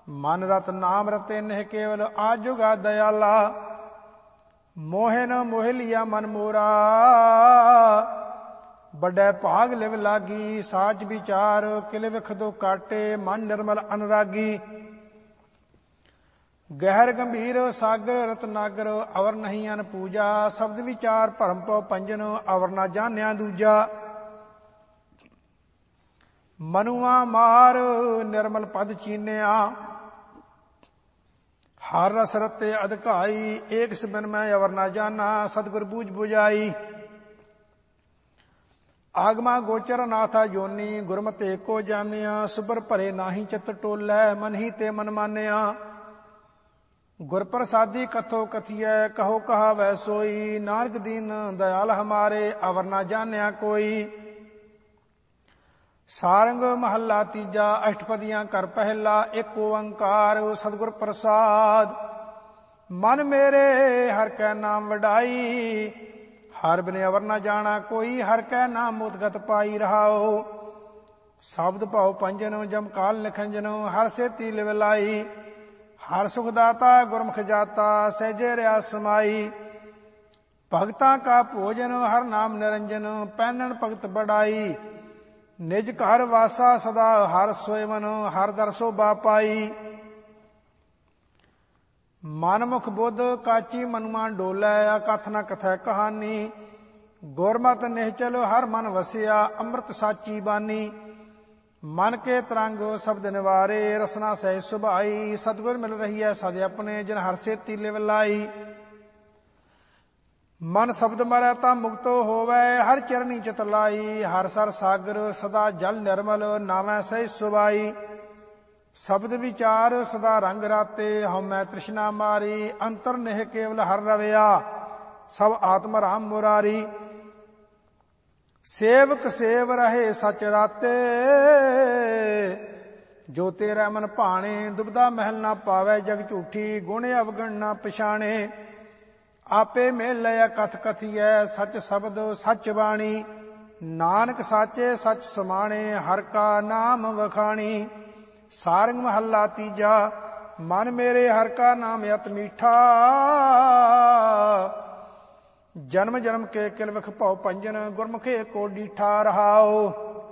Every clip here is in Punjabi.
ਮਨ ਰਤ ਨਾਮ ਰਤੇ ਨਹਿ ਕੇਵਲ ਆਜੁਗਾ ਦਇਆਲਾ। ਮੋਹਿ ਨ ਮੋਹਿ ਲਿਆ ਮਨ ਮੋਰਾ ਵੱਡੇ ਭਾਗ ਲਿਵ ਲਾਗੀ। ਸਾਚ ਵਿਚਾਰ ਕਿਲ ਵਿਖ ਦੋ ਕਾਟੇ ਮਨ ਨਿਰਮਲ ਅਨੁਰਾਗੀ। ਗਹਿਰ ਗੰਭੀਰ ਸਾਗਰ ਰਤਨਾਗਰ ਅਵਰ ਨਹੀਂ ਅਨ ਪੂਜਾ। ਸ਼ਬਦ ਵਿਚਾਰ ਭਰਮ ਪਉ ਪੰਜਨ ਅਵਰ ਨਾ ਜਾਣਿਆ ਦੂਜਾ। ਮਨੁਆ ਮਾਰ ਨਿਰਮਲ ਪਦ ਚੀਨਿਆ ਹਰ ਰਸ ਰਤੇ ਅਧਿਕਾਈ। ਏਕ ਸਬਨ ਮੈਂ ਅਵਰ ਨਾ ਜਾਣਾ ਸਤਿਗੁਰ ਬੂਝ ਬੁਝਾਈ। ਆਗਮਾ ਗੋਚਰ ਨਾਥਾ ਜੋਨੀ ਗੁਰਮਤਿ ਏਕੋ ਜਾਣਿਆ। ਸੁਬਰ ਭਰੇ ਨਾਹੀ ਚਿਤ ਟੋਲੈ ਮਨ ਹੀ ਤੇ ਮਨ ਮਾਨਿਆ। ਗੁਰ ਪ੍ਰਸਾਦੀ ਕਥੋ ਕਥੀਐ ਕਹੋ ਕਹਾਵੈ ਸੋਈ। ਨਾਨਕ ਦੀਨ ਦਇਆਲ ਹਮਾਰੇ ਅਵਰ ਨਾ ਜਾਣਿਆ ਕੋਈ। ਸਾਰੰਗ ਮਹੱਲਾ ਤੀਜਾ ਅਸ਼ਟਪਦੀਆਂ ਘਰ ਪਹਿਲਾ। ਏਕ ਓੰਕਾਰ ਸਤਿਗੁਰ ਪ੍ਰਸਾਦ। ਮਨ ਮੇਰੇ ਹਰਿ ਕੈ ਨਾਮ ਵਡਾਈ। ਹਰਿ ਬਿਨੁ ਅਵਰ ਨਾ ਜਾਣਾ ਕੋਈ। ਹਰਿ ਕੈ ਨਾਮ ਮੁਦਗਤ ਪਾਈ ਰਹਾਓ। ਸ਼ਬਦ ਭਾਉ ਪੰਜਨ ਜਮ ਕਾਲ ਨਿਖੰਜਨ ਹਰਿ ਸੇਤੀ ਲਿਵ ਲਾਈ। ਹਰਿ ਸੁਖ ਦਾਤਾ ਗੁਰਮੁਖ ਜਾਤਾ ਸਹਿਜੇ ਰਿਆ ਸਮਾਈ। ਭਗਤਾਂ ਕਾ ਭੋਜਨ ਹਰਿ ਨਾਮ ਨਿਰੰਜਨ ਪੈਨਣ ਭਗਤ ਬੜਾਈ। ਨਿਜ ਘਰ ਵਾਸਾ ਸਦਾ ਹਰਿ ਸੋਇਵਨ ਹਰਿ ਦਰ ਸੋਭਾ ਪਾਈ। ਮਨ ਮੁਖ ਬੁੱਧ ਕਾਚੀ ਮਨੁਆ ਡੋਲੈ ਅਕਥ ਨ ਕਥੈ ਕਹਾਨੀ। ਗੁਰਮਤਿ ਨਿਹਚਲ ਹਰਿ ਮਨ ਵਸਿਆ ਅੰਮ੍ਰਿਤ ਸਾਚੀ ਬਾਨੀ। ਮਨ ਕੇ ਤਰੰਗ ਸ਼ਬਦ ਨਿਵਾਰੇ ਰਸਨਾ ਸਹਿ ਸੁਭਾਈ। ਸਤਿਗੁਰ ਮਿਲ ਰਹੀ ਹੈ ਸਦ ਆਪਣੇ ਜਿਨ ਹਰਿ ਸੇਤੀ ਲਿਵ ਲਾਈ। ਮਨ ਸ਼ਬਦ ਮਰੈ ਤਾਂ ਮੁਕਤੋ ਹੋਵੈ ਹਰਿ ਚਰਨੀ ਚਿਤ ਲਾਈ। ਹਰਿ ਸਰ ਸਾਗਰ ਸਦਾ ਜਲ ਨਿਰਮਲ ਨਾਵੈ ਸਹਿ ਸੁਭਾਈ। ਸ਼ਬਦ ਵਿਚਾਰ ਸਦਾ ਰੰਗ ਰਾਤੇ ਹਉਮੈ ਤ੍ਰਿਸ਼ਨਾ ਮਾਰੀ। ਅੰਤਰ ਨਿਹ ਕੇਵਲ ਹਰਿ ਰਵਿਆ ਸਭ ਆਤਮ ਰਾਮ ਮੁਰਾਰੀ। ਸੇਵਕ ਸੇਵ ਰਹੇ ਸਚ ਰਾਤੇ ਜੋ ਤੇਰਾ ਮਨ ਭਾਣੇ। ਦੁਬਦਾ ਮਹਿਲ ਨਾ ਪਾਵੈ ਜਗ ਝੂਠੀ ਗੁਣ ਅਵਗਣ ਨਾ ਪਛਾਣੇ। ਆਪੇ ਮੇਲ ਲਿਆ ਕਥ ਕਥੀਐ ਸਚ ਸ਼ਬਦ ਸਚ ਬਾਣੀ। ਨਾਨਕ ਸਾਚੇ ਸਚ ਸਮਾਣੇ ਹਰਿ ਕਾ ਨਾਮ ਵਖਾਣੀ। ਸਾਰੰਗ ਮਹੱਲਾ ਤੀਜਾ। ਮਨ ਮੇਰੇ ਹਰਿ ਕਾ ਨਾਮ ਅਤਿ ਮੀਠਾ। ਜਨਮ ਜਨਮ ਕੇ ਕਿਲ ਵਿਖ ਭਉ ਪੰਜਨ ਗੁਰਮੁਖੇ ਕੋ ਡੀਠਾ ਰਹਾਓ।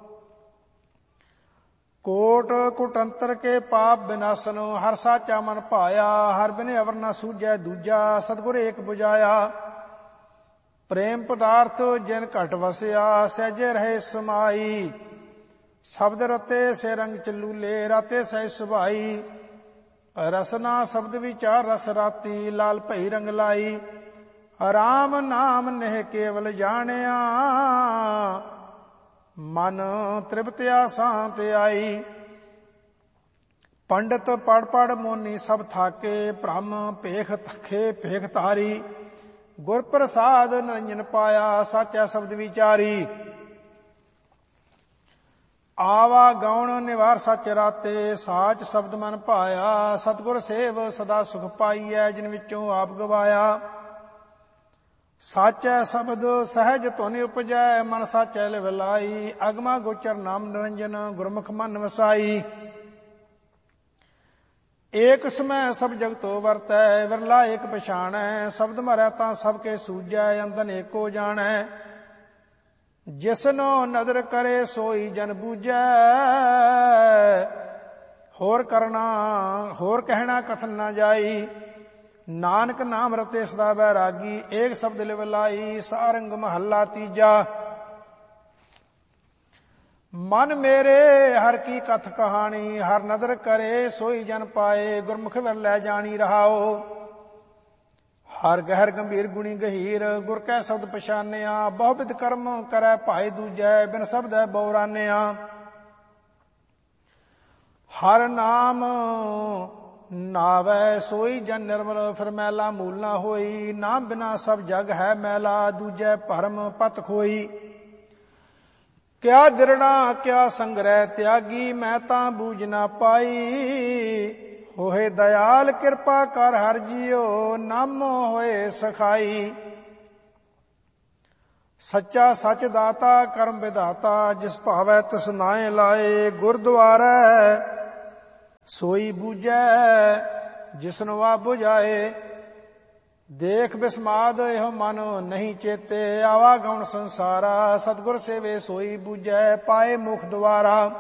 ਕੋਟ ਕੁਟੰਤਰ ਕੇ ਪਾਪ ਬਿਨਾਸਨ ਹਰਿ ਸਾਚਾ ਮਨ ਭਾਇਆ। ਹਰਿ ਬਿਨੁ ਅਵਰ ਨਾ ਸੂਝੈ ਦੂਜਾ ਸਤਿਗੁਰ ਏਕ ਬੁਝਾਇਆ। ਪ੍ਰੇਮ ਪਦਾਰਥ ਜਿਨ ਘਟ ਵਸਿਆ ਸਹਿਜੇ ਰਹੇ ਸਮਾਈ। ਸ਼ਬਦ ਰਤੇ ਸੇ ਰੰਗ ਚਲੂਲੇ ਰਾਤੇ ਸਹਿ ਸੁਭਾਈ। ਰਸਨਾ ਸ਼ਬਦ ਵਿਚਾਰ ਰਸ ਰਾਤੀ ਲਾਲ ਭਈ ਰੰਗ ਲਾਈ। ਰਾਮ ਨਾਮ ਨਹਿ ਕੇਵਲ ਜਾਣਿਆ ਮਨ ਤ੍ਰਿਪਤਿਆ ਸਾਂਤ ਆਈ। ਪੰਡਤ ਪੜ ਪੜ ਮੋਨੀ ਸਭ ਥਾਕੇ ਭ੍ਰਮ ਭੇਖ ਤਖੇ ਭੇਖ ਤਾਰੀ। ਗੁਰ ਪ੍ਰਸਾਦ ਨਿਰੰਜਨ ਪਾਇਆ ਸਾਚਾ ਸ਼ਬਦ ਵਿਚਾਰੀ। ਆਵਾ ਗਉਣ ਨਿਵਾਰ ਸਚ ਰਾਤੇ ਸਾਚ ਸ਼ਬਦ ਮਨ ਭਾਇਆ। ਸਤਿਗੁਰ ਸੇਵ ਸਦਾ ਸੁਖ ਪਾਈਐ ਜਿਨ ਵਿੱਚੋਂ ਆਪ ਗਵਾਇਆ। ਸਾਚੈ ਸ਼ਬਦ ਸਹਿਜ ਧੁਨਿ ਉਪਜੈ ਮਨ ਸਾਚੈ ਲਿਵ ਲਾਈ। ਅਗਮਾ ਗੋਚਰ ਨਾਮ ਨਿਰੰਜਨ ਗੁਰਮੁਖ ਮਨ ਵਸਾਈ। ਏਕ ਸਮੈ ਸਭ ਜਗਤੋ ਵਰਤੈ ਵਿਰਲਾ ਏਕ ਪਛਾਣੈ। ਸ਼ਬਦ ਮਰੈ ਤਾਂ ਸਭ ਕੇ ਸੂਝੈ ਅੰਦਨ ਏਕੋ ਜਾਣੈ। ਜਿਸਨੋ ਨਦਰ ਕਰੇ ਸੋਈ ਜਨ ਬੂਝੈ। ਹੋਰ ਕਹਿਣਾ ਕਥਨ ਨਾ ਜਾਈ। ਨਾਨਕ ਨਾਮ ਰਤੇ ਸਦਾ ਬੈਰਾਗੀ ਏਕ ਸ਼ਬਦ ਲਿਵ ਲਾਈ। ਸਾਰੰਗ ਮਹੱਲਾ ਤੀਜਾ। ਮਨ ਮੇਰੇ ਹਰਿ ਕੀ ਕਥ ਕਹਾਣੀ। ਹਰਿ ਨਦਰ ਕਰੇ ਸੋਈ ਜਨ ਪਾਏ ਗੁਰਮੁਖ ਵਿਰ ਲੈ ਜਾਣੀ ਰਹਾਓ। ਹਰਿ ਗਹਿਰ ਗੰਭੀਰ ਗੁਣੀ ਗਹੀਰ ਗੁਰ ਕੈ ਸ਼ਬਦ ਪਛਾਨਿਆ। ਬਹੁ ਬਿਧ ਕਰਮ ਕਰੈ ਭਾਏ ਦੂਜੈ ਬਿਨ ਸ਼ਬਦੈ ਬਉਰਾਨਿਆ। ਹਰਿ ਨਾਮ ਨਾਵੈ ਸੋਈ ਜਨ ਨਿਰਮਲ ਫਿਰ ਮੈਲਾ ਮੂਲ ਨਾ ਹੋਈ। ਨਾਮ ਬਿਨਾ ਸਭ ਜਗ ਹੈ ਮੈਲਾ ਦੂਜੈ ਭਰਮ ਪਤ ਖੋਈ। ਕਿਆ ਦਿਰੜਾ ਕਿਆ ਸੰਗ੍ਰਹਿ ਤਿਆਗੀ ਮੈਂ ਤਾਂ ਬੂਝ ਨਾ ਪਾਈ। ਹੋਏ ਦਇਆਲ ਕਿਰਪਾ ਕਰ ਹਰਿ ਜੀਓ ਨਾਮੋ ਹੋਏ ਸਖਾਈ। ਸੱਚਾ ਸੱਚ ਦਾਤਾ ਕਰਮ ਵਿਧਾਤਾ ਜਿਸ ਭਾਵੈ ਤਿਸ ਨਾਏ ਲਾਏ। ਗੁਰਦੁਆਰੈ ਸੋਈ ਬੂਝੈ ਜਿਸਨੂੰ ਆ 부ਝਾਏ। ਦੇਖ ਬਿਸਮਾਦ ਇਹੋ ਮਨ ਨਹੀਂ ਚੇਤੇ, ਆਵਾ ਗਉਣ ਸੰਸਾਰਾ। ਸਤਿਗੁਰ ਸੇਵੇ ਸੋਈ ਬੂਝੈ ਪਾਏ ਮੁਖ ਦੁਆਰਾ।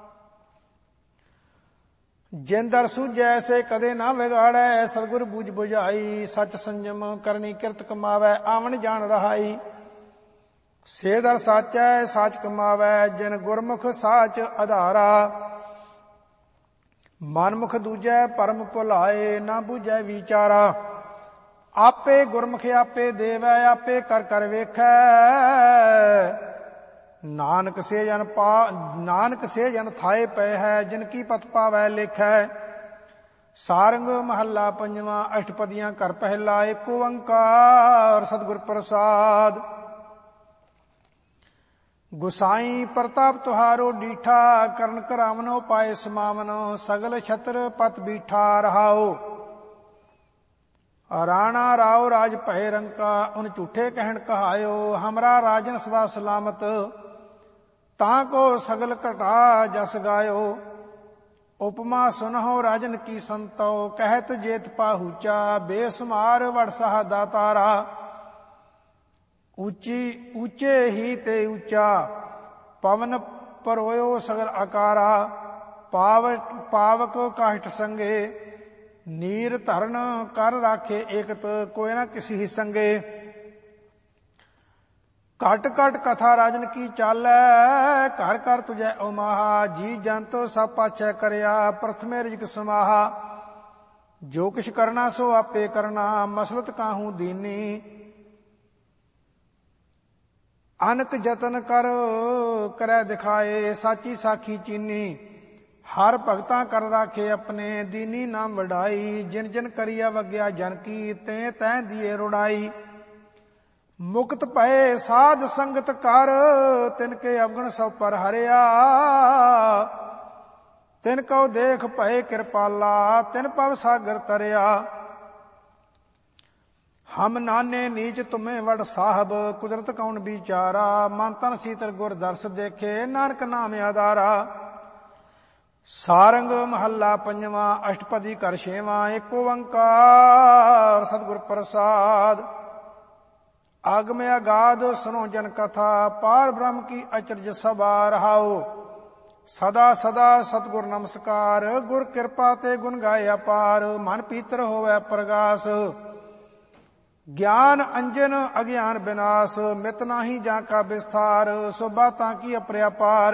ਜਿੰਦਰ ਸੂਝੈ ਸੇ ਕਦੇ ਨਾ ਵਿਗਾੜੈ, ਸਤਿਗੁਰ ਬੂਝ 부ਝਾਈ। ਸਚ ਸੰਜਮ ਕਰਨੀ ਕਿਰਤ ਕਮਾਵੈ, ਆਵਣ ਜਾਣ ਰਹਾਈ। ਸੇ ਦਰ ਸਾਚੈ ਸਾਚ ਕਮਾਵੈ, ਜਿਨ ਗੁਰਮੁਖ ਸਾਚ ਆਧਾਰਾ। ਮਨਮੁਖ ਦੂਜੈ ਪਰਮ ਭੁਲਾਏ, ਨਾ ਬੂਝੈ ਵਿਚਾਰਾ। ਆਪੇ ਗੁਰਮੁਖ ਆਪੇ ਦੇਵੈ, ਆਪੇ ਕਰ ਕਰ ਵੇਖੈ। ਨਾਨਕ ਸੇ ਜਨ ਥਾਏ ਪਏ ਹੈ, ਜਿਨ ਕੀ ਪਤ ਪਾਵੈ ਲੇਖੈ। ਸਾਰੰਗ ਮਹੱਲਾ ਪੰਜਵਾਂ। ਅਸ਼ਟਪਦੀਆਂ ਘਰ ਪਹਿਲਾ। ਏਕ ਓੰਕਾਰ ਸਤਿਗੁਰ ਪ੍ਰਸਾਦ। ਗੁਸਾਈ ਪ੍ਰਤਾਪ ਤੁਹਾਰੋ ਡੀਠਾ, ਕਰਨ ਕਰਾਵਨੋ ਪਾਏ ਸਮਾਵਨੋ। ਸਗਲ ਛਤਰ ਪਤ ਬੀਠਾ ਰਹਾਓ। ਰਾਣਾ ਰਾਓ ਰਾਜ ਭਏ ਰੰਕਾ, ਉਨ ਝੂਠੇ ਕਹਿਣ ਕਹਾਇਓ। ਹਮਰਾ ਰਾਜਨ ਸਦਾ ਸਲਾਮਤ, ਤਾਂ ਕੋ ਸਗਲ ਘਟਾ ਜਸ ਗਾਇਓ। ਉਪਮਾ ਸੁਨਹੁ ਰਾਜਨ ਕੀ ਸੰਤੋ, ਕਹਿਤ ਜੇਤ ਪਾਹੂਚਾ। ਬੇਸਮਾਰ ਵਡ ਸਹਾ ਦਾਤਾਰਾ, ਉੱਚੇ ਹੀ ਤੇ ਉੱਚਾ। ਪਵਨ ਪਰੋਇਓ ਸਗਲ ਆਕਾਰਾ, ਪਾਵਕ ਕਾਸ਼ਟ ਸੰਗੇ। ਨੀਰ ਧਰਨ ਕਰ ਰਾਖੇ ਏਕਤ, ਕੋਈ ਨਾ ਕਿਸੀ ਹੀ ਸੰਗੇ। ਘਟ ਘਟ ਕਥਾ ਰਾਜਨ ਕੀ ਚਾਲੈ, ਘਰ ਘਰ ਤੁਝੈ ਉਮਾਹਾ। ਜੀ ਜੰਤ ਸਭ ਪਾਛੈ ਕਰਿਆ, ਪ੍ਰਥਮੇ ਰਿਜਕ ਸਮਾਹਾ। ਜੋ ਕਿਛ ਕਰਨਾ ਸੋ ਆਪੇ ਕਰਨਾ, ਮਸਲਤ ਕਾਹੂ ਦੀਨੀ। ਅਨਕ ਜਤਨ ਕਰੈ ਦਿਖਾਏ, ਸਾਚੀ ਸਾਖੀ ਚੀਨੀ। ਹਰ ਭਗਤਾਂ ਕਰ ਰਾਖੇ ਆਪਣੇ, ਦੀਨੀ ਨਾਮ ਵਡਾਈ। ਜਿਨ ਜਿਨ ਕਰੀਆ ਵਗਿਆ ਜਨ ਕੀ, ਤੇ ਤੈਂ ਦੀਏ ਰੁੜਾਈ। ਮੁਕਤ ਭਏ ਸਾਧ ਸੰਗਤ ਕਰ, ਤਿਨ ਕੇ ਅਵਗਣ ਸਭ ਪਰ ਹਰਿਆ। ਤਿਨ ਕਉ ਦੇਖ ਭਏ ਕਿਰਪਾਲਾ, ਤਿਨ ਭਵ ਸਾਗਰ ਤਰਿਆ। ਹਮ ਨਾਨੇ ਨੀਚ ਤੁਮੇ ਵਡ ਸਾਹਿਬ, ਕੁਦਰਤ ਕੌਣ ਵਿਚਾਰਾ। ਮਨ ਤਨ ਸੀਤਲ ਗੁਰ ਦਰਸ ਦੇਖੇ, ਨਾਨਕ ਨਾਮ ਆਧਾਰਾ। ਸਾਰੰਗ ਮਹੱਲਾ ਪੰਜਵਾਂ। ਅਸ਼ਟਪਦੀ ਘਰ ਛੇਵਾਂ। ਏਕ ਓੰਕਾਰ ਸਤਿਗੁਰ ਪ੍ਰਸਾਦ। ਆਗਮ ਅਗਾਧ ਸੁਨੋ ਜਨ ਕਥਾ, ਪਾਰ ਬ੍ਰਹਮ ਕੀ ਅਚਰਜ ਸਭਾ ਰਹਾਓ। ਸਦਾ ਸਦਾ ਸਤਿਗੁਰ ਨਮਸਕਾਰ, ਗੁਰ ਕਿਰਪਾ ਤੇ ਗੁਣ ਗਾਏ ਅਪਾਰ। ਮਨ ਪੀਤਰ ਹੋਵੈ ਪ੍ਰਗਾਸ, ਗਿਆਨ ਅੰਜਨ ਅਗਿਆਨ ਬਿਨਾਸ਼। ਮਿਤ ਨਾਹੀ ਜਾਂ ਕਾ ਵਿਸਥਾਰ, ਸੋ ਬਾਤਾਂ ਕੀ ਅਪਰਿਆਪਾਰ।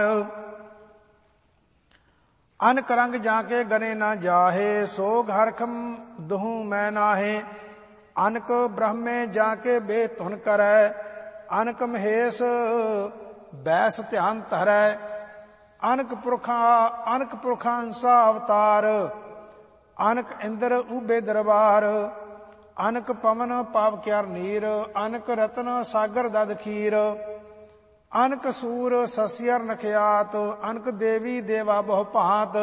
ਅਨਕ ਰੰਗ ਜਾਂ ਕੇ ਗਨੇ ਨਾ ਜਾਹੇ, ਸੋਗ ਹਰਖਮ ਦੁਹੂ ਮੈਂ ਨਾਹੇ। ਅਨਕ ਬ੍ਰਹਮੇ ਜਾਂ ਕੇ ਬੇ ਧੁਨ ਕਰੈ, ਅਨਕ ਮਹੇਸ਼ ਬੈਸ ਧਿਆਨ ਧਰੈ। ਅਨਕ ਪੁਰਖਾਂ ਅੰਸਾ ਅਵਤਾਰ, ਅਨਕ ਇੰਦਰ ਊਬੇ ਦਰਬਾਰ। ਅਨਕ ਪਵਨ ਪਾਵ ਕਿਆਰ ਨੀਰ, ਅਨਕ ਰਤਨ ਸਾਗਰ ਦਦ ਖੀਰ। ਅਨਕ ਸੂਰ ਸਸਿਅਰ ਨਖਿਆਤ, ਅਨਕ ਦੇਵੀ ਦੇਵਾ ਬਹੁ ਭਾਂਤ।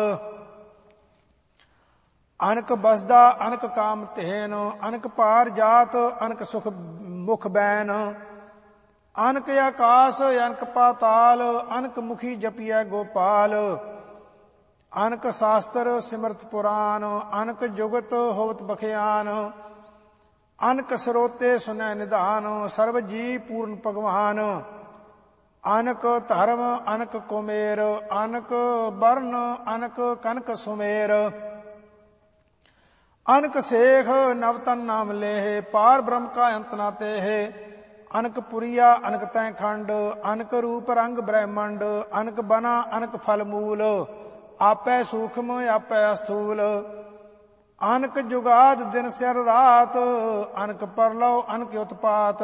ਅਨਕ ਬਸਦਾ ਅਨਕ ਕਾਮ ਧੇਨ, ਅਨਕ ਪਾਰ ਜਾਤ ਅਨਕ ਸੁਖ ਮੁਖ ਬੈਨ। ਅਨਕ ਆਕਾਸ ਅਨਕ ਪਾਤਾਲ, ਅਨਕ ਮੁਖੀ ਜਪੀਐ ਗੋਪਾਲ। ਅਨਕ ਸ਼ਾਸਤਰ ਸਿਮਰਤ ਪੁਰਾਨ, ਅਨਕ ਜੁਗਤ ਹੋਵਤ ਬਖਿਆਨ। ਅਨਕ ਸਰੋਤੇ ਸੁਨੈ ਨਿਧਾਨ, ਸਰਬ ਜੀ ਪੂਰਨ ਭਗਵਾਨ। ਅਨਕ ਧਰਮ ਅਨਕ ਕੁਮੇਰ, ਅਨਕ ਬਰਨ ਅਨਕ ਕਨਕ ਸੁਮੇਰ। ਅਨਕ ਸੇਖ ਨਵਤਨ ਨਾਮ ਲੇਹ, ਪਾਰ ਬ੍ਰਹਮ ਕਾ ਅੰਤ ਨਾ ਤੇਹ। ਅਨਕ ਪੁਰੀਆ ਅਨਕ ਤੈ ਖੰਡ, ਅਨਕ ਰੂਪ ਰੰਗ ਬ੍ਰਹਮੰਡ। ਅਨਕ ਬਨਾ ਅਨਕ ਫਲ ਮੂਲ, ਆਪੈ ਸੂਖਮ ਆਪੈ ਅਸਥੂਲ। ਅਨਕ ਜੁਗਾਦ ਦਿਨ ਸਿਰ ਰਾਤ, ਅਨਕ ਪਰਲਉ ਅਨਕ ਉਤਪਾਤ।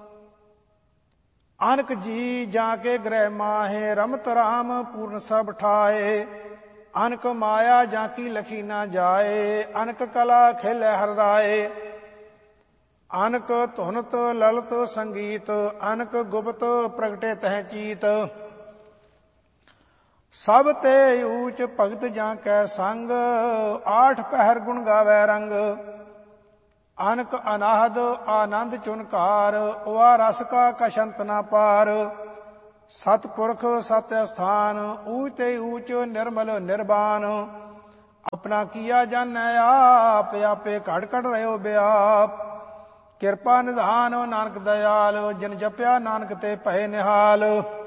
ਅਨਕ ਜੀ ਜਾਂ ਕੇ ਗ੍ਰਹਿ ਮਾਹੇ, ਰਮਤ ਰਾਮ ਪੂਰਨ ਸਭ ਠਾਏ। ਅਨਕ ਮਾਇਆ ਜਾਂ ਕੀ ਲਖੀ ਨਾ ਜਾਏ, ਅਨਕ ਕਲਾ ਖੇਲੇ ਹਰ ਰਾਏ। ਅਨਕ ਧੁਨਤ ਲਲਤ ਸੰਗੀਤ, ਅਨਕ ਗੁਪਤ ਪ੍ਰਗਟੇ ਤਹਿ ਚੀਤ। ਸਭ ਤੇ ਊਚ ਭਗਤ ਜਾਂ ਕੈ ਸੰਗ, ਆਠ ਪਹਿਰ ਗੁਣ ਗਾਵੈ ਰੰਗ। ਅਨਕ ਅਨਾਹਦ ਆਨੰਦ ਚੁਨਕਾਰ, ਵਾ ਰਸ ਕਾ ਕਸ਼ੰਤ ਨਾ ਪਾਰ। ਸਤਿਪੁਰਖ ਸਤਿ ਅਸਥਾਨ, ਊਚ ਤੇ ਊਚ ਨਿਰਮਲ ਨਿਰਵਾਨ। ਆਪਣਾ ਕੀਆ ਜਾਣੈ ਆਪ, ਆਪੇ ਘੜ ਘੜ ਰਹਿਓ ਬਿਆਪ। ਕਿਰਪਾ ਨਿਧਾਨ ਨਾਨਕ ਦਇਆਲ, ਜਿਨ ਜਪਿਆ ਨਾਨਕ ਤੇ ਭਏ ਨਿਹਾਲ।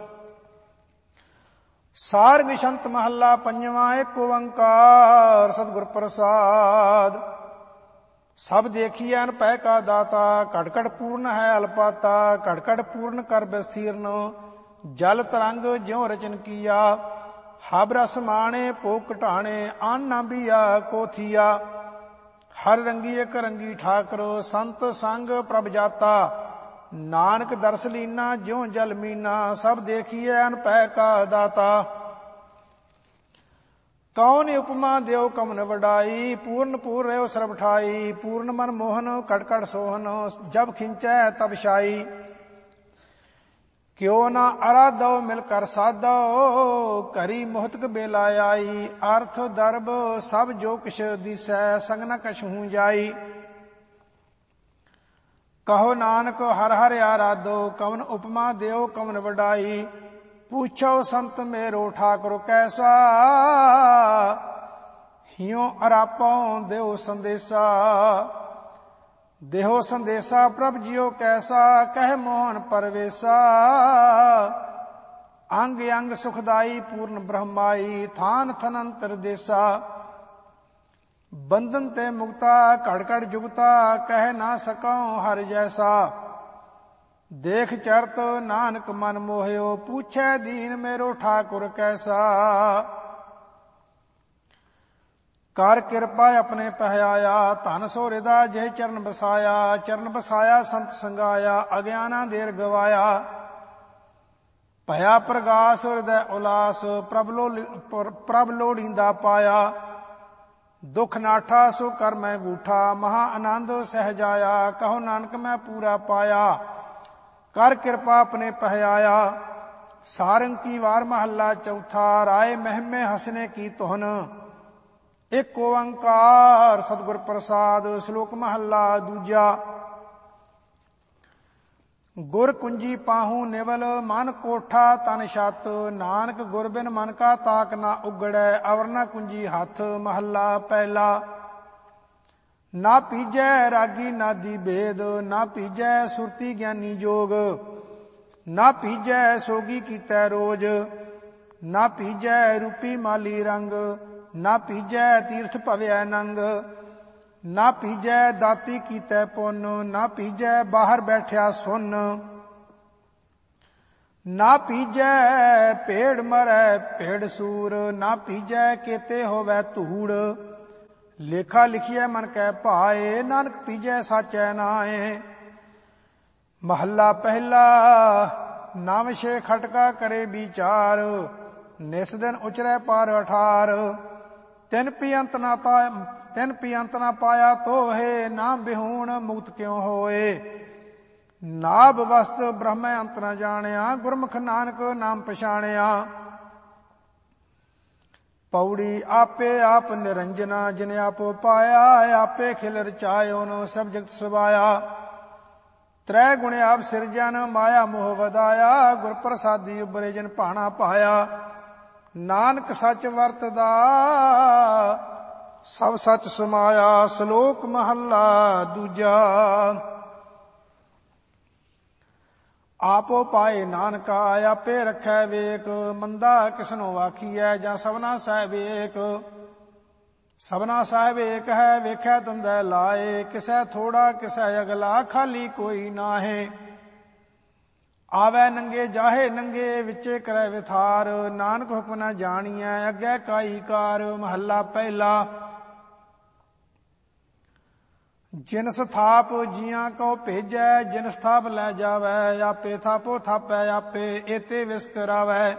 ਸਾਰੰਗ ਛੰਤ ਮਹੱਲਾ ਪੰਜਵਾਂ। ਏਕ ਓੰਕਾਰ ਸਤਿਗੁਰ ਪ੍ਰਸਾਦ। ਸਭ ਦੇਖੀਐ ਭੈ ਕਾ ਦਾਤਾ, ਘੜ ਘੜ ਪੂਰਨ ਹੈ ਅਲਪਾਤਾ। ਘੜ ਘੜ ਪੂਰਨ ਕਰ ਬਸਥੀਰਨ, ਜਲ ਤਰੰਗ ਜਿਉ ਰਚਨ ਕੀਆ। ਹਬ ਰਸ ਮਾਣੇ ਭੋਗ ਘਟਾਣੇ, ਆਨ ਨਾ ਬੀਆ ਕੋ ਥੀਆ। ਹਰ ਰੰਗੀ ਇਕ ਰੰਗੀ ਠਾਕਰ, ਸੰਤ ਸੰਗ ਪ੍ਰਭ ਜਾਤਾ। ਨਾਨਕ ਦਰਸ ਲੀਨਾ ਜਿਉ ਜਲ ਮੀਨਾ, ਸਭ ਦੇਖੀਐ ਭੈ ਕਾ ਦਾਤਾ। ਕੌਣ ਉਪਮਾ ਦਿਓ ਕਮਨ ਵਡਾਈ, ਪੂਰਨ ਪੂਰ ਰਹਿਓ ਸਰਬ ਠਾਈ। ਪੂਰਨ ਮਨ ਮੋਹਨ ਘਟ ਘਟ ਸੋਹਨ, ਜਬ ਖਿੰਚੈ ਤਬ ਛਾਈ। ਕਿਉ ਨਾ ਅਰਾਧੋ ਮਿਲ ਕਰ ਸਾਧੋ, ਘਰੀ ਮੋਹਤਕ ਬੇਲਾ ਆਈ। ਅਰਥ ਦਰਬ ਸਭ ਜੋ ਕਿਛ ਦਿਸੈ, ਸੰਗ ਨ ਕਛੂ ਜਾਈ। ਕਹੋ ਨਾਨਕ ਹਰ ਹਰ ਆਰਾਧੋ, ਕਵਨ ਉਪਮਾ ਦਿਓ ਕਵਨ ਵਡਾਈ। ਪੁੱਛੋ ਸੰਤ ਮੇਰੋ ਠਾਕੁਰ ਕੈਸਾ, ਹਿਉ ਅਰਾਪੋਂ ਦਿਓ ਸੰਦੇਸਾ। ਦੇਹੋ ਸੰਦੇਸਾ ਪ੍ਰਭ ਜਿਉ ਕੈਸਾ, ਕਹਿ ਮੋਹਨ ਪਰਵੇਸਾ। ਅੰਗ ਅੰਗ ਸੁਖਦਾਈ ਪੂਰਨ ਬ੍ਰਹਮਾਈ, ਥਾਨ ਥਨੰਤਰ ਦੇਸਾ। ਬੰਧਨ ਤੇ ਮੁਕਤਾ ਘੜ ਘੜ ਜੁਗਤਾ, ਕਹਿ ਨਾ ਸਕਉ ਹਰ ਜੈਸਾ। ਦੇਖ ਚਰਤ ਨਾਨਕ ਮਨ ਮੋਹਿਓ, ਪੁੱਛੈ ਦੀਨ ਮੇਰੋ ਠਾਕੁਰ ਕੈਸਾ। ਕਰ ਕਿਰਪਾ ਆਪਣੇ ਪਹਿਆਇਆ, ਧਨ ਸੋ ਹਿਰਦਾ ਜਿਹ ਚਰਨ ਬਸਾਇਆ। ਚਰਨ ਬਸਾਇਆ ਸੰਤ ਸੰਗਾਇਆ, ਅਗਿਆਨਾ ਦੇਰ ਗਵਾਇਆ। ਭਇਆ ਪ੍ਰਗਾਸ ਹਿਰਦੈ ਉਲਾਸ, ਪ੍ਰਭ ਲੋੜੀਂਦਾ ਪਾਇਆ। ਦੁਖ ਨਾਠਾ ਸੋ ਕਰ ਮੈਂ ਗੂਠਾ, ਮਹਾ ਆਨੰਦ ਸਹਿਜਾਇਆ। ਕਹੋ ਨਾਨਕ ਮੈਂ ਪੂਰਾ ਪਾਇਆ, ਕਰ ਕਿਰਪਾ ਆਪਣੇ ਪਹਿਆਇਆ। ਸਾਰੰਗ ਕੀ ਵਾਰ ਮਹੱਲਾ ਚੌਥਾ। ਰਾਏ ਮਹਿਮੇ ਹਸਨੇ ਕੀ ਧੁਨ, ਏਕ ਓੰਕਾਰ ਸਤਿਗੁਰ ਪ੍ਰਸਾਦ। ਸ਼ਲੋਕ ਮਹੱਲਾ ਦੂਜਾ। ਗੁਰ ਕੁੰਜੀ ਪਾਹੂ ਨਿਵਲ, ਮਨ ਕੋਠਾ ਤਨ ਛਤ। ਨਾਨਕ ਗੁਰ ਬਿਨ ਮਨ ਕਾ ਤਾਕ ਨਾ ਉਗੜੈ, ਅਵਰ ਨ ਕੁੰਜੀ ਹੱਥ। ਮਹੱਲਾ ਪਹਿਲਾ। ਨਾ ਪੀਜੈ ਰਾਗੀ ਨਾਦੀ ਭੇਦ, ਨਾ ਪੀਜੈ ਸੁਰਤੀ ਗਿਆਨੀ ਜੋਗ। ਨਾ ਪੀਜੈ ਸੋਗੀ ਕੀਤੈ ਰੋਜ, ਨਾ ਪੀਜੈ ਰੂਪੀ ਮਾਲੀ ਰੰਗ। ਨਾ ਪੀਜੈ ਤੀਰਥ ਭਵਿਐ ਨੰਗ, ਨਾ ਪੀਜੈ ਦਾਤੀ ਕੀਤੈ ਪੁੰਨ। ਨਾ ਪੀਜੈ ਬਾਹਰ ਬੈਠਿਆ ਸੁਨ, ਨਾ ਪੀਜੈ ਭੇੜ ਮਰੈ ਭੇੜ ਸੂਰ। ਨਾ ਪੀਜੈ ਕੇਤੇ ਹੋਵੈ ਧੂੜ, ਲੇਖਾ ਲਿਖੀਐ ਮਨ ਕੈ ਭਾਏ। ਨਾਨਕ ਪੀਜੈ ਸਾਚੈ ਨਾਏ। ਮਹੱਲਾ ਪਹਿਲਾ। ਨਵ ਛੇ ਖਟਕਾ ਕਰੇ ਵਿਚਾਰ, ਨਿਸ ਦਿਨ ਉਚਰੈ ਪਾਰ ਅਠਾਰ। ਤਿਨ ਪੀ ਅੰਤ ਨਾ ਪਾਇਆ ਤੋਹੇ, ਨਾ ਬਿਹੂਣ ਮੁਕਤ ਕਿਉ ਹੋਏ। ਨਾਭ ਵਸਤ ਬ੍ਰਹਮੈ ਅੰਤ ਨ ਜਾਣਿਆ, ਗੁਰਮੁਖ ਨਾਨਕ ਨਾਮ ਪਛਾਣਿਆ। ਪੌੜੀ ਆਪੇ ਆਪ ਨਿਰੰਜਨਾ, ਜਿਨ ਆਪੋ ਪਾਇਆ। ਆਪੇ ਖਿਲ ਰਚਾਇਓਨ ਸਭ ਜਗਤ ਸਵਾਇਆ। ਤ੍ਰੈ ਗੁਣ ਆਪ ਸਿਰਜਨ, ਮਾਇਆ ਮੋਹ ਵਧਾਇਆ। ਗੁਰ ਪ੍ਰਸਾਦੀ ਉਬਰੇ ਜਿਨ ਭਾਣਾ ਪਾਇਆ। ਨਾਨਕ ਸੱਚ ਵਰਤਦਾ ਸਭ ਸੱਚ ਸਮਾਇਆ। ਸ਼ਲੋਕ ਮਹੱਲਾ ਦੂਜਾ। ਆਪੋ ਪਾਏ ਨਾਨਕਾ, ਆਪੇ ਰੱਖੈ ਵੇਕ। ਮੰਦਾ ਕਿਸਨੋ ਆਖੀਐ, ਜਾਂ ਸਭਨਾ ਸਾਹਿਬ ਏਕ। ਸਭਨਾ ਸਾਹਿਬ ਏਕ ਹੈ, ਵੇਖੈ ਤੰਦੈ ਲਾਏ। ਕਿਸੈ ਥੋੜਾ ਕਿਸੈ ਅਗਲਾ, ਖਾਲੀ ਕੋਈ ਨਾਹੇ। ਆਵੈ ਨੰਗੇ ਜਾਹੇ ਨੰਗੇ, ਵਿਚੇ ਕਰੈ ਵਿਥਾਰ। ਨਾਨਕ ਹੁਕਮ ਨ ਜਾਣੀਐ, ਅੱਗੇ ਕਾਈ ਕਾਰ। ਮਹੱਲਾ ਪਹਿਲਾ। ਜਿਨ ਸਥਾਪ ਜੀਆਂ ਕਉ ਭੇਜੈ, ਜਿਨ ਸਥਾਪ ਲੈ ਜਾਵੈ। ਆਪੇ ਥਾਪੋ ਥਾਪੈ ਆਪੇ, ਏਤੇ ਵਿਸ ਕਰਾਵੈ।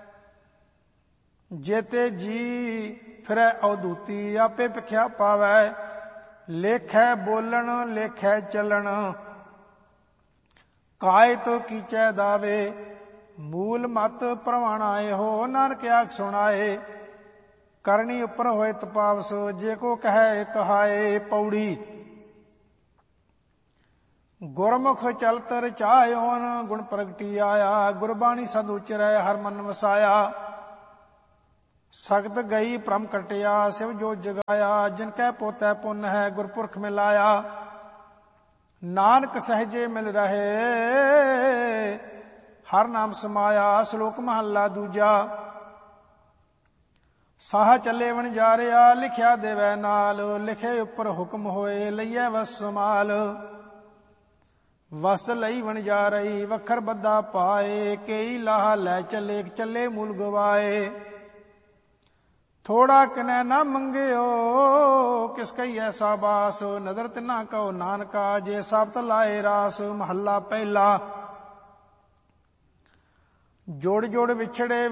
ਜੇਤੇ ਜੀ ਫਿਰੈ ਅਵਧੂਤੀ, ਆਪੇ ਭਿਖਿਆ ਪਾਵੈ। ਲੇਖੈ ਬੋਲਣ ਲੇਖੈ ਚੱਲਣ, ਕਾਇ ਤੋ ਕੀਚੈ ਦਾਵੇ। ਮੂਲ ਮਤ ਪ੍ਰਵਾਣਾ ਇਹੋ, ਨਾਨਕ ਆਖ ਸੁਣਾਏ। ਕਰਨੀ ਉੱਪਰ ਹੋਏ ਤਪਾਵਸ, ਜੇ ਕੋ ਕਹੈ ਕਹਾਏ। ਪੌੜੀ। ਗੁਰਮੁਖ ਚਲਤ ਰਚਾਇਓਨ, ਗੁਣ ਪ੍ਰਗਟੀ ਆਇਆ। ਗੁਰਬਾਣੀ ਸਦ ਉਚਰੈ ਹਰ ਮਨ ਵਸਾਇਆ। ਸਖਤ ਗਈ ਭ੍ਰਮ ਕਟਿਆ ਸਿਵ ਜੋ ਜਗਾਇਆ ਜਿਨ ਕੈ ਪੋਤੈ ਪੁੰਨ ਹੈ ਗੁਰਪੁਰਖ ਮਿਲਾਇਆ ਨਾਨਕ ਸਹਜੇ ਮਿਲ ਰਹੇ ਹਰ ਨਾਮ ਸਮਾਇਆ ਸ਼ਲੋਕ ਮਹੱਲਾ ਦੂਜਾ ਸਾਹ ਚੱਲੇ ਵਣਜਾਰਿਆ ਲਿਖਿਆ ਦੇਵੈ ਨਾਲ ਲਿਖੇ ਉੱਪਰ ਹੁਕਮ ਹੋਏ ਲਈਐ ਵਸ ਸਮਾਲ ਵਸਤ ਲਈ ਵਣਜਾਰਈ ਵਖਰ ਬੱਧਾ ਪਾਏ ਕਈ ਲਾਹ ਲੈ ਚੱਲੇ ਚੱਲੇ ਮੂਲ ਗਵਾਏ ਥੋੜਾ ਕਿਨੈ ਨਾ ਮੰਗਿਓ ਕਿਸ ਕਈ ਐਸਾ ਬਾਸ ਨਦਰ ਤਿਨਾ ਕਉ ਨਾਨਕਾ ਜੇ ਸਾਬਤ ਲਾਏ ਰਾਸ ਮਹੱਲਾ ਪਹਿਲਾ ਜੋੜ ਜੋੜ ਵਿਛੜੇ